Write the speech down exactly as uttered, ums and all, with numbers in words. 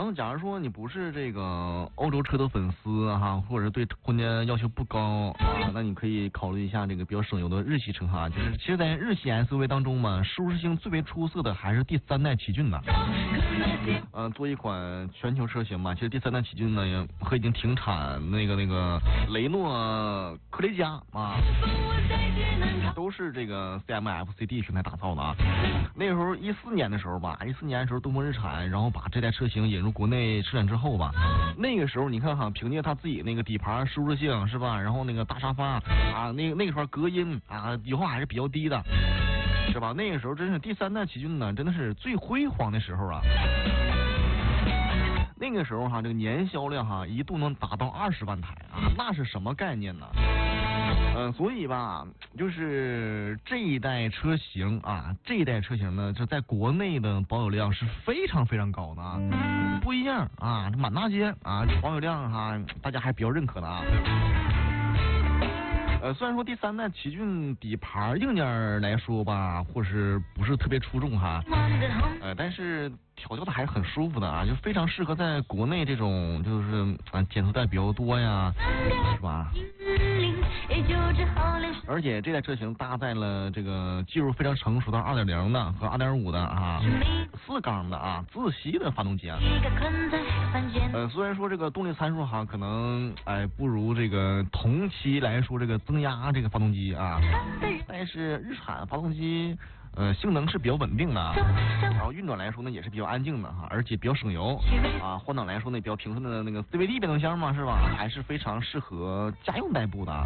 后假如说你不是这个欧洲车的粉丝哈，或者对空间要求不高啊，那你可以考虑一下这个比较省油的日系车哈。就是其实，在日系 S U V 当中嘛，舒适性最为出色的还是第三代奇骏呐。呃，做一款全球车型嘛，其实第三代奇骏呢和已经停产那个那个雷诺科雷嘉啊，都是这个 C M F C D 平台打造的啊。那时候一四年的时候吧，一四年的时候东风日产，然后把这代车型引入国内市场之后吧，那个时候你看哈，凭借它自己那个底盘舒适性是吧，然后那个大沙发啊，那个那个时候隔音啊，油耗还是比较低的，是吧？那个时候真是第三代奇骏呢，真的是最辉煌的时候啊。那个时候哈，这个年销量哈一度能达到二十万台啊，那是什么概念呢？呃，所以吧，就是这一代车型啊，这一代车型呢，就在国内的保有量是非常非常高的啊，不一样啊，满大街啊，保有量哈，大家还比较认可的啊。呃，虽然说第三代奇骏底盘硬件来说吧，或是不是特别出众哈，呃，但是调教的还是很舒服的啊，就非常适合在国内这种就是啊检测带比较多呀，是吧？而且这代车型搭载了这个技术非常成熟的二点零的和二点五的啊，四缸的啊自吸的发动机啊。呃，虽然说这个动力参数哈可能哎不如这个同期来说这个增压这个发动机啊，但是日产发动机呃性能是比较稳定的，然后运转来说呢也是比较安静的哈，而且比较省油啊，换挡来说呢也比较平顺的那个 C V T 变速箱嘛是吧，还是非常适合家用代步的啊。